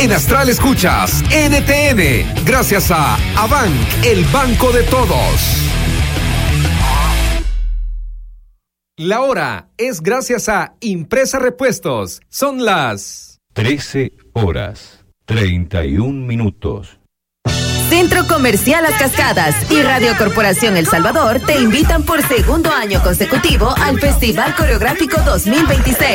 En Astral escuchas NTN, gracias a Abank, el banco de todos. La hora es gracias a Impresa Repuestos. Son las 13:31. Centro Comercial Las Cascadas y Radio Corporación El Salvador te invitan por segundo año consecutivo al Festival Coreográfico 2026.